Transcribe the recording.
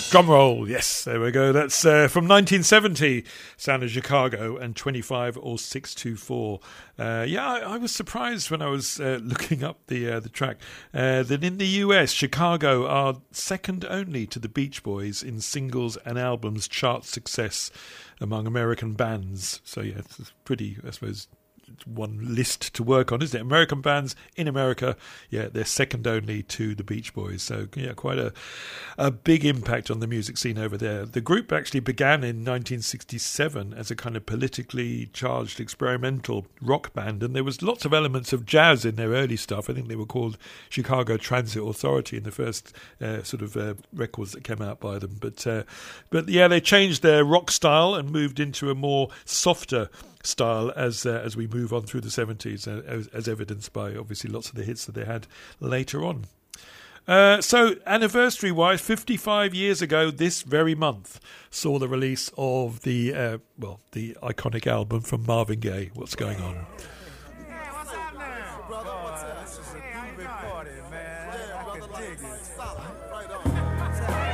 Drum roll, yes, there we go. That's from 1970, Sound of Chicago, and 25 or 624. I was surprised when I was looking up the track that in the US, Chicago are second only to the Beach Boys in singles and albums chart success among American bands. So yeah, it's pretty, I suppose, one list to work on, isn't it? American bands in America, yeah, they're second only to the Beach Boys. So yeah, quite a big impact on the music scene over there. The group actually began in 1967 as a kind of politically charged experimental rock band, and there was lots of elements of jazz in their early stuff. I think they were called Chicago Transit Authority in the first records that came out by them. But yeah, they changed their rock style and moved into a more softer style as we move on through the 70s, as evidenced by obviously lots of the hits that they had later on. So anniversary-wise, 55 years ago this very month saw the release of the iconic album from Marvin Gaye, What's Going On.